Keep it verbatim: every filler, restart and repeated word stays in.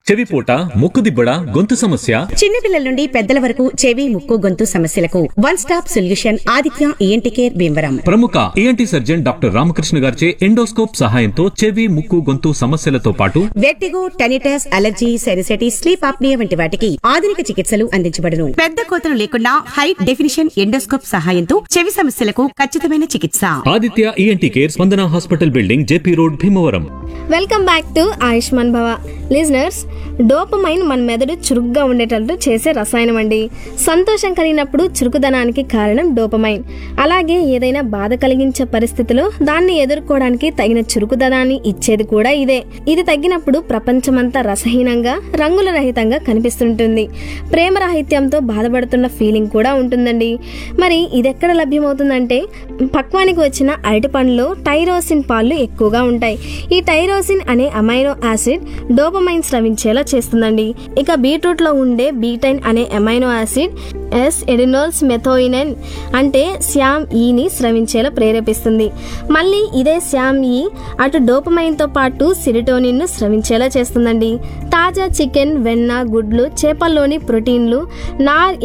చెవిపోట, ముక్కుదిబ్బడ, గొంతు సమస్య, చిన్నపిల్లల నుండి పెద్దల వరకు చెవి, ముక్కు, గొంతు సమస్యలకు one stop solution Aditya ENT care Bhimavaram. ప్రముఖ ఈఎన్టీ సర్జన్ డాక్టర్ రామకృష్ణ గారిచే ఎండోస్కోప్ సహాయంతో చెవి, ముక్కు, గొంతు సమస్యలతో పాటు vertigo, tinnitus, allergy, సెరిసెటిస్, sleep apnoea వంటి వాటికి ఆధునిక చికిత్సలు అందించబడును. పెద్ద కోతలు లేకుండా హై డెఫినిషన్ ఎండోస్కోప్ సహాయంతో చెవి సమస్యలకు ఖచ్చితమైన చికిత్స. ఆదిత్య ఈఎన్టీ కేర్, స్పందన hospital building, JP road, Bhimavaram. Welcome back to Ayushman భవ. లిజనర్స్, డోపమైన్ మన మెదడు చురుగ్గా ఉండేటట్టు చేసే రసాయనం అండి. సంతోషం కలిగినప్పుడు చురుకుదనానికి కారణం డోపమైన్. అలాగే ఏదైనా బాధ కలిగించే పరిస్థితిలో దాన్ని ఎదుర్కోవడానికి తగిన చురుకుదనాన్ని ఇచ్చేది కూడా ఇదే. ఇది తగ్గినప్పుడు ప్రపంచమంతా రసహీనంగా, రంగుల రహితంగా కనిపిస్తుంటుంది. ప్రేమ రాహిత్యంతో బాధపడుతున్న ఫీలింగ్ కూడా ఉంటుందండి. మరి ఇది ఎక్కడ లభ్యమవుతుందంటే, పక్వానికి వచ్చిన అరటి పండ్లో టైరోసిన్ పాలు ఎక్కువగా ఉంటాయి. ఈ టైరోసిన్ అనే అమైనో యాసిడ్ డోపమైన్ స్రవించేలా చేస్తుందండి. ఇక బీట్రూట్ లో ఉండే బీటైన్ అనే అమైనో యాసిడ్ ఎస్ ఎడినోల్స్ మెథోయినెన్ అంటే శ్యామ్ ఈని స్రవించేలా ప్రేరేపిస్తుంది. మళ్ళీ ఇదే శ్యామ్ ఈ అటు డోపమైన్ తో పాటు సిరిటోనిన్ ను స్రవించేలా చేస్తుందండి. తాజా చికెన్, వెన్న, గుడ్లు, చేపల్లోని ప్రోటీన్లు, నార్